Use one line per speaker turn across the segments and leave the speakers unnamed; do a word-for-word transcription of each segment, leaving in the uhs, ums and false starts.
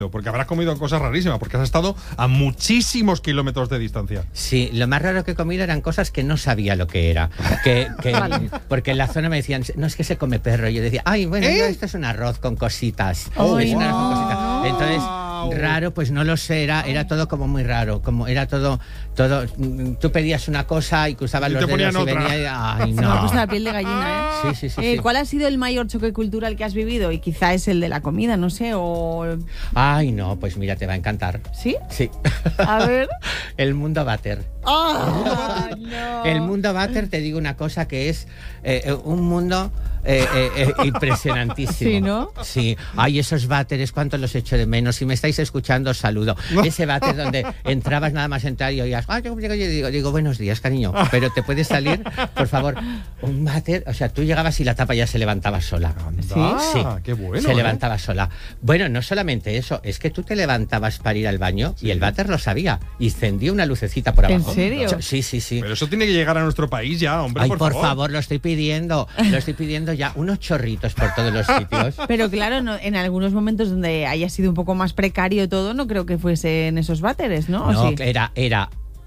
Porque habrás comido cosas rarísimas, porque has estado a muchísimos kilómetros de distancia.
Sí, lo más raro que he comido eran cosas que no sabía lo que era. Que, que, vale. Porque en la zona me decían, no, es que se come perro. Y yo decía, ay, bueno, ¿Eh? no, esto es un arroz con cositas.
Oh,
es un
wow.
arroz con cositas. Entonces, raro, pues no lo sé, era, era todo como muy raro. Como era todo, todo. Tú pedías una cosa y cruzabas
y
los dedos
otra.
y venía y, ay, no.
Se me ha puesto la piel de gallina, ¿eh?
Sí, sí, sí,
eh
sí.
¿Cuál ha sido el mayor choque cultural que has vivido? Y quizá es el de la comida, no sé, o...
Ay, no, pues mira, te va a encantar.
¿Sí?
Sí.
A ver.
El mundo váter.
Oh, no.
El mundo váter, te digo una cosa que es eh, un mundo eh, eh, eh, impresionantísimo.
Sí, ¿no?
Sí. Ay, esos váteres, cuánto los echo de menos. Si me estáis escuchando, os saludo. Ese váter donde entrabas nada más entrar y oías, ay, yo digo, digo, buenos días, cariño, pero te puedes salir, por favor. Un váter, o sea, tú llegabas y la tapa ya se levantaba sola.
¿Sí? Sí. Qué bueno.
Se
¿eh?
levantaba sola. Bueno, no solamente eso, es que tú te levantabas para ir al baño sí. y el váter lo sabía y encendía una lucecita por abajo.
¿En serio?
Sí, sí, sí.
Pero eso tiene que llegar a nuestro país ya, hombre,
Ay,
por,
por
favor.
favor, lo estoy pidiendo. Lo estoy pidiendo ya. Unos chorritos por todos los sitios.
Pero claro, no, en algunos momentos donde haya sido un poco más precario todo, no creo que fuesen esos váteres, ¿no?
No,
sí?
era, era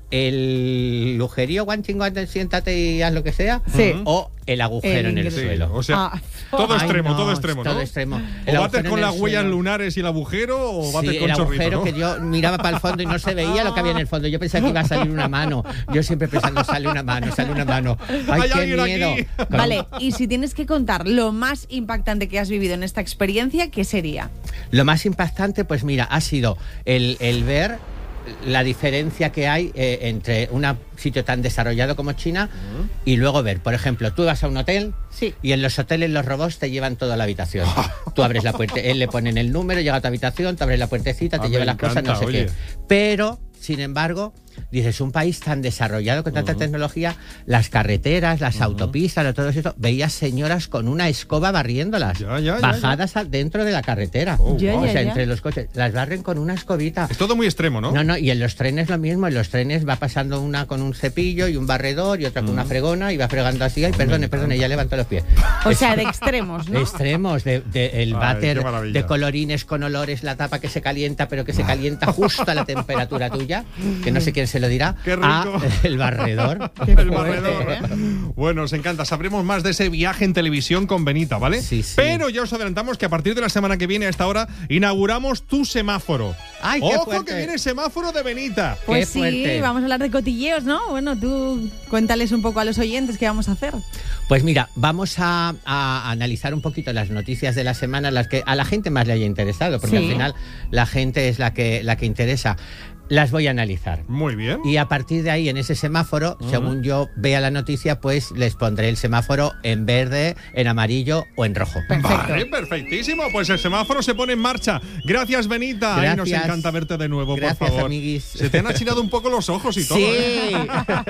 el lujerío, guanchín, guanchín, siéntate y haz lo que sea,
sí.
o el agujero el en el
sí,
suelo.
O sea,
ah.
todo
Ay,
extremo,
no,
todo extremo, ¿no?
Todo extremo.
El o bates con las huellas lunares y el agujero, o bates
sí,
con
el
chorrito,
agujero
¿no?
que yo miraba para el fondo y no se veía lo que había en el fondo. Yo pensaba que iba a salir una mano. Yo siempre pensando, sale una mano, sale una mano. ¡Ay,
¿Hay
qué miedo!
aquí?
Vale, y si tienes que contar lo más impactante que has vivido en esta experiencia, ¿qué sería?
Lo más impactante, pues mira, ha sido el, el ver la diferencia que hay eh, entre un sitio tan desarrollado como China uh-huh. y luego ver, por ejemplo, tú vas a un hotel
sí.
y en los hoteles los robots te llevan toda la habitación. Tú abres la puerta, él le ponen el número, llega a tu habitación, te abres la puertecita, te
ah,
lleva las
encanta,
cosas, no sé
oye.
qué. Pero, sin embargo, dices, un país tan desarrollado con tanta uh-huh. tecnología, las carreteras, las uh-huh. autopistas, todo eso, veías señoras con una escoba barriéndolas,
ya, ya,
bajadas
ya, ya.
dentro de la carretera.
Oh,
ya,
wow.
O sea,
ya,
entre
ya.
los coches, las barren con una escobita.
Es todo muy extremo, ¿no?
No, no, y en los trenes lo mismo, en los trenes va pasando una con un cepillo y un barredor y otra con uh-huh. una fregona y va fregando así, ay, oh, perdone, perdone, ya levanto los pies.
O sea, de extremos, ¿no?
Extremos, de, de el váter de colorines con olores, la tapa que se calienta, pero que se calienta justo a la temperatura tuya, que no sé quién se lo dirá.
Qué rico.
A el barredor.
El barredor. ¿eh? Bueno, os encanta. Sabremos más de ese viaje en televisión con Benita, ¿vale?
Sí, sí.
Pero ya os adelantamos que a partir de la semana que viene, a esta hora, inauguramos tu semáforo.
¡Ay, qué
¡Ojo
fuerte!
que viene semáforo de Benita!
Pues
qué fuerte.
Sí, vamos a hablar de cotilleos, ¿no? Bueno, tú cuéntales un poco a los oyentes qué vamos a hacer.
Pues mira, vamos a, a analizar un poquito las noticias de la semana, las que a la gente más le haya interesado, porque
sí.
al final la gente es la que, la que interesa. Las voy a analizar.
Muy bien.
Y a partir de ahí, en ese semáforo, uh-huh. según yo vea la noticia, pues les pondré el semáforo en verde, en amarillo o en rojo.
Perfecto.
Vale, perfectísimo. Pues el semáforo se pone en marcha. Gracias, Benita.
Gracias.
Ay, nos encanta verte de nuevo,
Gracias,
por favor.
amiguis.
Se te han achinado un poco los ojos y todo.
Sí.
¿eh?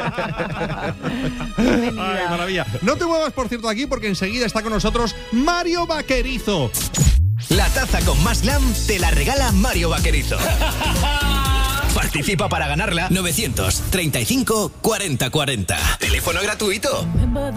Ay, maravilla. No te muevas, por cierto, aquí, porque enseguida está con nosotros Mario Vaquerizo.
La taza con más glam te la regala Mario Vaquerizo. Participa para ganarla. Novecientos treinta y cinco cuarenta cuarenta. Teléfono gratuito.